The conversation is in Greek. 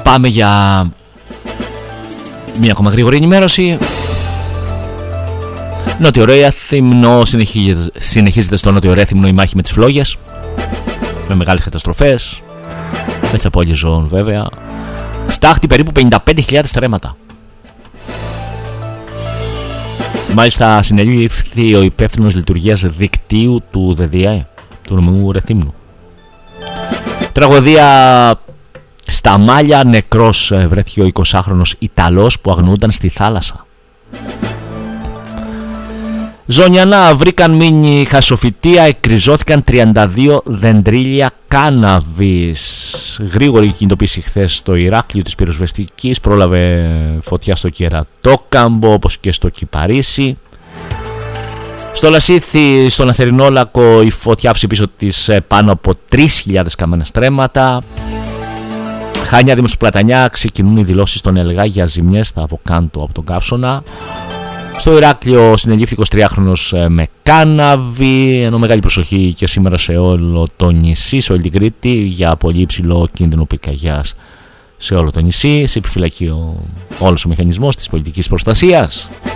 πάμε για μια ακόμα γρήγορη ενημέρωση. Νότιο Ρέθυμνο, συνεχίζεται στο Νότιο Ρέθυμνο η μάχη με τις φλόγες, με μεγάλες καταστροφές, με τις απώλειες ζώων βέβαια. Στάχτη περίπου 55.000 στρέμματα. Μάλιστα συνελήφθη ο υπεύθυνος λειτουργίας δικτύου του ΔΔΕ, του νομού Ρεθύμνου. Τραγωδία στα Μάλια, νεκρός βρέθηκε ο 20χρονος Ιταλός που αγνοούνταν στη θάλασσα. Ζωνιανά βρήκαν μίνι χασοφυτεία, εκκριζώθηκαν 32 δεντρίλια κάναβης. Γρήγορη κινητοποίηση χθες στο Ηράκλειο της πυροσβεστικής, πρόλαβε φωτιά στο Κερατόκαμπο όπως και στο Κυπαρίσι. Στο Λασίθι, στον Αθερινόλακο, η φωτιά άφησε πίσω της πάνω από 3.000 καμένα στρέμματα. Χανιά, Δήμος Πλατανιά, ξεκινούν οι δηλώσεις στον ΕΛΓΑ για ζημιές στα Αβοκάντο από τον καύσωνα. Στο Ηράκλειο συνελήφθη 23χρονος με κάναβη, ενώ μεγάλη προσοχή και σήμερα σε όλο το νησί, σε όλη την Κρήτη, για πολύ υψηλό κίνδυνο πυρκαγιάς σε όλο το νησί. Σε επιφυλακή όλος ο μηχανισμός της πολιτικής προστασίας.